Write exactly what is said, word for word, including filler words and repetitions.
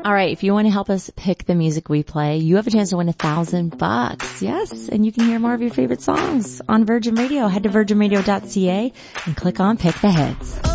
All right. If you want to help us pick the music we play, you have a chance to win a thousand bucks. Yes. And you can hear more of your favorite songs on Virgin Radio. Head to virgin radio dot c a and click on Pick the Hits.